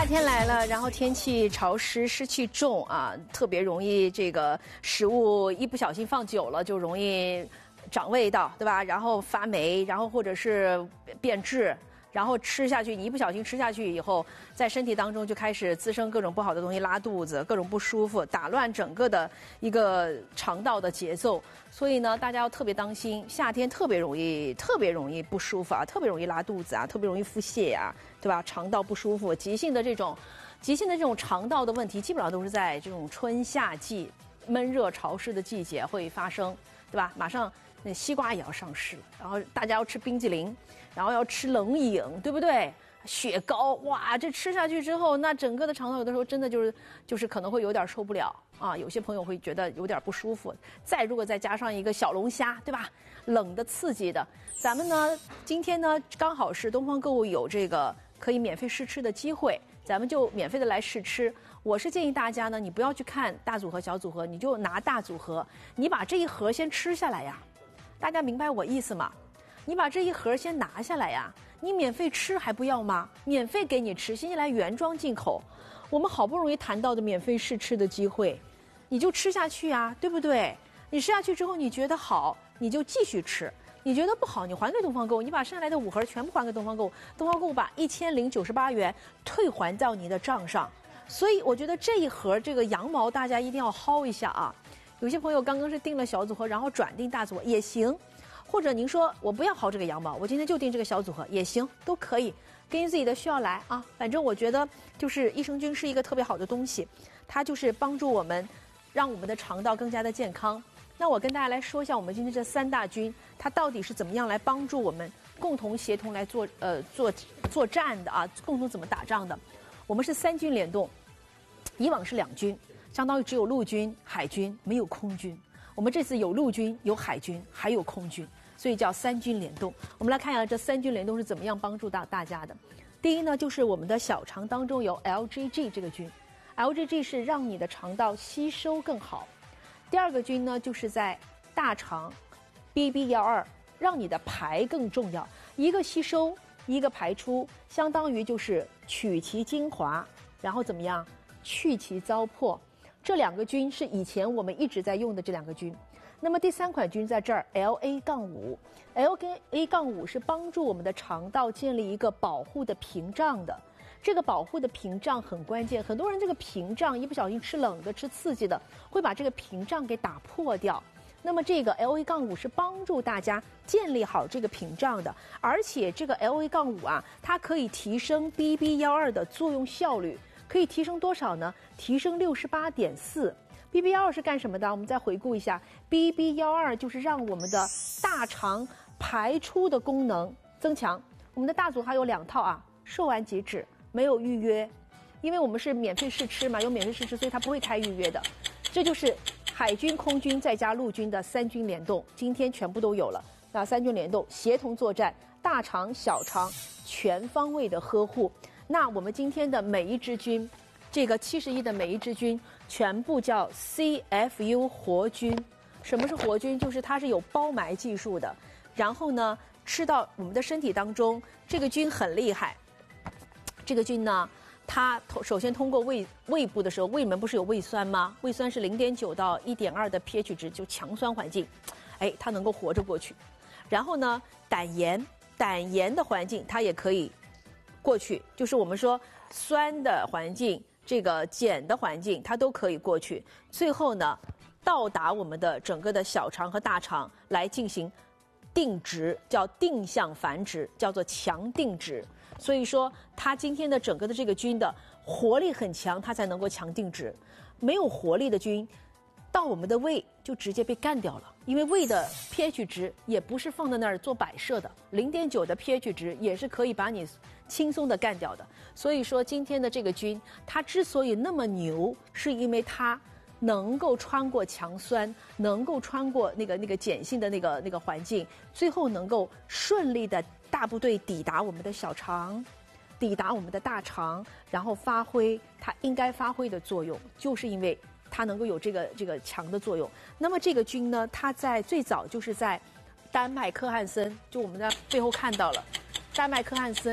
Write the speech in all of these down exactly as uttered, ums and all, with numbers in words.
夏天来了，然后天气潮湿，湿气重啊，特别容易这个食物一不小心放久了就容易长味道，对吧？然后发霉，然后或者是变质。然后吃下去，你一不小心吃下去以后，在身体当中就开始滋生各种不好的东西，拉肚子，各种不舒服，打乱整个的一个肠道的节奏。所以呢，大家要特别当心，夏天特别容易、特别容易不舒服啊，特别容易拉肚子啊，特别容易腹泻啊，对吧？肠道不舒服，急性的这种、急性的这种肠道的问题，基本上都是在这种春夏季闷热潮湿的季节会发生，对吧？马上。那西瓜也要上市了，然后大家要吃冰激凌，然后要吃冷饮，对不对？雪糕，哇，这吃下去之后，那整个的肠道有的时候真的就是就是可能会有点受不了啊，有些朋友会觉得有点不舒服。再如果再加上一个小龙虾，对吧？冷的刺激的，咱们呢今天呢刚好是东方购物有这个可以免费试吃的机会，咱们就免费的来试吃。我是建议大家呢，你不要去看大组合、小组合，你就拿大组合，你把这一盒先吃下来呀。大家明白我意思吗？你把这一盒先拿下来呀，你免费吃还不要吗？免费给你吃，新西兰原装进口，我们好不容易谈到的免费试吃的机会，你就吃下去啊，对不对？你吃下去之后你觉得好，你就继续吃；你觉得不好，你还给东方购物，你把剩下来的五盒全部还给东方购物，东方购物把一千零九十八元退还到你的账上。所以我觉得这一盒这个羊毛大家一定要薅一下啊。有些朋友刚刚是订了小组合，然后转订大组合也行，或者您说我不要薅这个羊毛，我今天就订这个小组合也行，都可以，根据自己的需要来啊。反正我觉得就是益生菌是一个特别好的东西，它就是帮助我们，让我们的肠道更加的健康。那我跟大家来说一下，我们今天这三大菌，它到底是怎么样来帮助我们共同协同来做呃作作战的啊，共同怎么打仗的？我们是三菌联动，以往是两菌。相当于只有陆军、海军，没有空军。我们这次有陆军、有海军，还有空军，所以叫三军联动。我们来看一下这三军联动是怎么样帮助到大家的。第一呢，就是我们的小肠当中有 L G G 这个菌 ，L G G 是让你的肠道吸收更好。第二个菌呢，就是在大肠 B B 一二，让你的排更重要。一个吸收，一个排出，相当于就是取其精华，然后怎么样去其糟粕。这两个菌是以前我们一直在用的这两个菌。那么第三款菌在这儿 L A 五 L A 五是帮助我们的肠道建立一个保护的屏障的。这个保护的屏障很关键，很多人这个屏障一不小心吃冷的吃刺激的会把这个屏障给打破掉。那么这个 L A 五是帮助大家建立好这个屏障的，而且这个 L A 五啊，它可以提升 B B 一二的作用效率。可以提升多少呢？提升 六十八点四。B B 一二 是干什么的？我们再回顾一下 ，B B 一二 就是让我们的大肠排出的功能增强。我们的大组还有两套啊，售完即止，没有预约，因为我们是免费试吃嘛，有免费试吃，所以它不会开预约的。这就是海军、空军再加陆军的三军联动，今天全部都有了。那三军联动协同作战，大肠、小肠全方位的呵护。那我们今天的每一支菌，这个七十亿的每一支菌，全部叫 C F U 活菌。什么是活菌？就是它是有包埋技术的。然后呢，吃到我们的身体当中，这个菌很厉害。这个菌呢，它首先通过胃胃部的时候，胃里面不是有胃酸吗？胃酸是零点九到一点二的 pH 值，就强酸环境，哎，它能够活着过去。然后呢，胆盐，胆盐的环境它也可以过去，就是我们说酸的环境，这个碱的环境，它都可以过去。最后呢，到达我们的整个的小肠和大肠来进行定植，叫定向繁殖，叫做强定植。所以说，它今天的整个的这个菌的活力很强，它才能够强定植。没有活力的菌，到我们的胃就直接被干掉了，因为胃的 pH 值也不是放在那儿做摆设的， 零点九 的 pH 值也是可以把你轻松的干掉的。所以说今天的这个菌，它之所以那么牛，是因为它能够穿过强酸，能够穿过那个那个碱性的那个那个环境，最后能够顺利的大部队抵达我们的小肠，抵达我们的大肠，然后发挥它应该发挥的作用，就是因为它能够有这个这个强的作用。那么这个菌呢，它在最早就是在丹麦科汉森，就我们在背后看到了，丹麦科汉森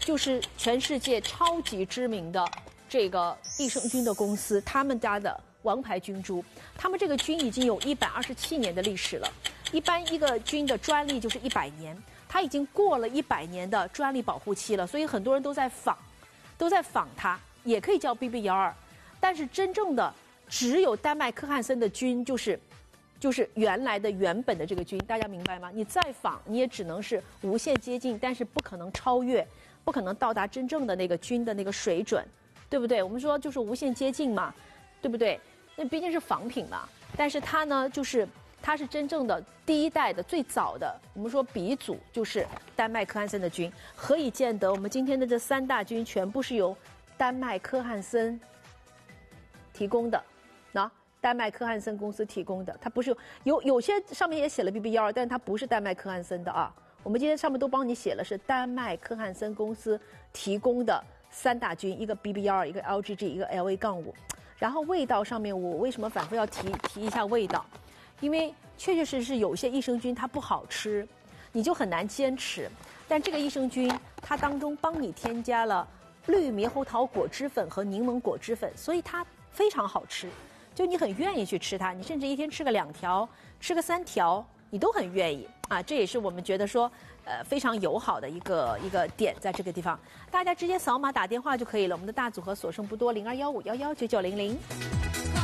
就是全世界超级知名的这个益生菌的公司，他们家的王牌菌株，他们这个菌已经有一百二十七年的历史了。一般一个菌的专利就是一百年，它已经过了一百年的专利保护期了，所以很多人都在仿，都在仿它，也可以叫 B B 一二。但是真正的只有丹麦科汉森的菌，就是就是原来的原本的这个菌，大家明白吗？你再仿，你也只能是无限接近，但是不可能超越，不可能到达真正的那个菌的那个水准，对不对？我们说就是无限接近嘛，对不对？那毕竟是仿品嘛，但是它呢，就是它是真正的第一代的最早的，我们说鼻祖就是丹麦科汉森的菌。何以见得？我们今天的这三大菌全部是由丹麦科汉森提供的，那丹麦科汉森公司提供的，它不是有有些上面也写了 B B 一二，但是它不是丹麦科汉森的啊。我们今天上面都帮你写了，是丹麦科汉森公司提供的三大菌，一个 B B 一二，一个 L G G， 一个 L A 杠五。然后味道上面，我为什么反复要提提一下味道？因为确确实实有些益生菌它不好吃，你就很难坚持。但这个益生菌它当中帮你添加了绿猕猴桃果汁粉和柠檬果汁粉，所以它非常好吃，就你很愿意去吃它，你甚至一天吃个两条，吃个三条，你都很愿意啊。这也是我们觉得说，呃，非常友好的一个一个点，在这个地方，大家直接扫码打电话就可以了。我们的大组合所剩不多，零二幺五幺幺九九零零。